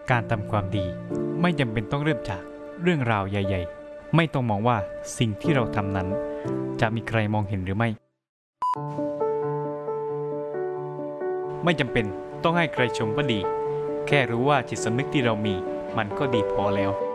การทำความดีไม่จำเป็นต้องเริ่มจากเรื่องราวใหญ่ๆไม่ต้องมองว่าสิ่งที่เราทำนั้นจะมีใครมองเห็นหรือไม่จำเป็นต้องให้ใครชมว่าดีแค่รู้ว่าจิตสำนึกที่เรามีมันก็ดีพอแล้ว